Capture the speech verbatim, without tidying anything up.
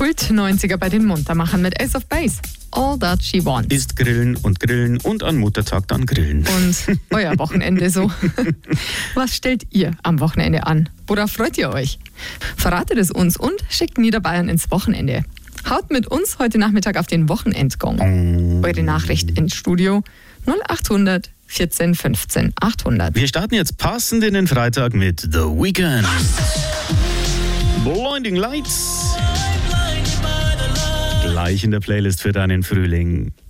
Kult neunziger bei den Muntermachern mit Ace of Base. All That She Wants. Ist grillen und grillen und an Muttertag dann grillen. Und euer Wochenende so. Was stellt ihr am Wochenende an? Worauf freut ihr euch? Verratet es uns und schickt Niederbayern ins Wochenende. Haut mit uns heute Nachmittag auf den Wochenendgong. Eure Nachricht ins Studio null achthundert vierzehn fünfzehn achthundert. Wir starten jetzt passend in den Freitag mit The Weeknd. Blinding Lights. Gleich in der Playlist für deinen Frühling.